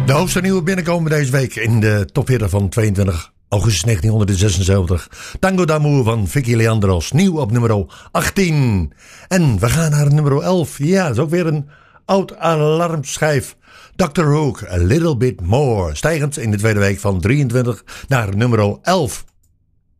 De hoogste nieuwe binnenkomen deze week in de top 40 van 22 augustus 1976. Tango d'Amour van Vicky Leandros. Nieuw op nummer 18. En we gaan naar nummer 11. Ja, dat is ook weer een oud alarmschijf. Dr. Hook, A Little Bit More. Stijgend in de tweede week van 23 naar nummer 11.